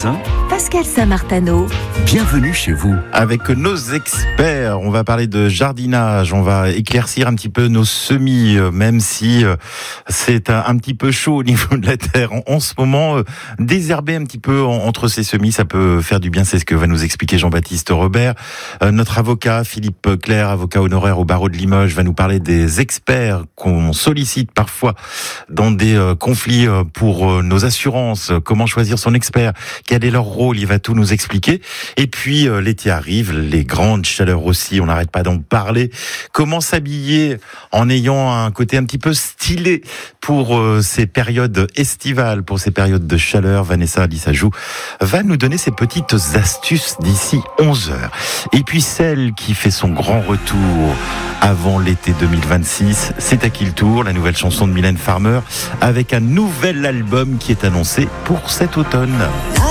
matin, Pascal Saint-Martano. bienvenue chez vous. Avec nos experts, on va parler de jardinage, on va éclaircir un petit peu nos semis, même si c'est un petit peu chaud au niveau de la terre. En ce moment, désherber un petit peu entre ces semis, ça peut faire du bien, c'est ce que va nous expliquer Jean-Baptiste Robert. Notre avocat, Philippe Clerc, avocat honoraire au barreau de Limoges, va nous parler des experts qu'on sollicite parfois dans des conflits pour nos assurances. Comment choisir son expert? Quel est leur rôle? Il va tout nous expliquer. Et puis, l'été arrive, les grandes chaleurs aussi, on n'arrête pas d'en parler. Comment s'habiller en ayant un côté un petit peu stylé pour ces périodes estivales, pour ces périodes de chaleur? Vanessa Lissajou va nous donner ses petites astuces d'ici 11h. Et puis, celle qui fait son grand retour avant l'été 2026, c'est à qui le tour? La nouvelle chanson de Mylène Farmer avec un nouvel album qui est annoncé pour cet automne.